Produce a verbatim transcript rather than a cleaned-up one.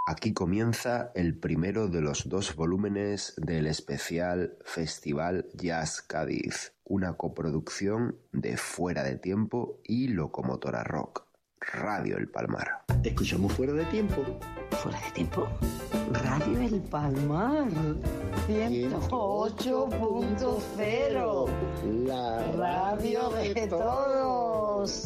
Aquí comienza el primero de los dos volúmenes del especial Festival Jazz Cádiz, una coproducción de Fuera de Tiempo y Locomotora Rock, Radio El Palmar. Escuchamos Fuera de Tiempo. ¿Fuera de Tiempo? Radio El Palmar, ciento ocho punto cero, La radio de todos.